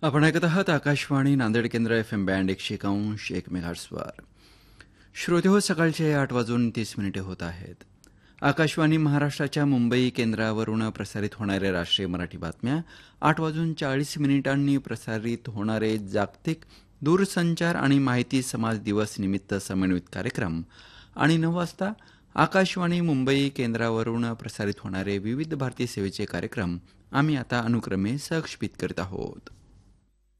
आपण ऐकत आहात आकाशवाणी नांदेड केंद्र FM बँड 101.1 मेगाहर्ट्झवर. श्रोते हो, सकाळचे 8:30 होत आहेत. आकाशवाणी महाराष्ट्राच्या मुंबई केंद्रावरून प्रसारित होणाऱ्या राष्ट्रीय मराठी बातम्या, 8:40 प्रसारित होणारे जागतिक दूरसंचार आणि माहिती समाज दिवस निमित्त समन्वित कार्यक्रम आणि 9 वाजता आकाशवाणी मुंबई केंद्रावरून प्रसारित होणारे विविध भारती सेवेचे कार्यक्रम आम्ही आता अनुक्रमे सहक्षेपित करीत आहोत.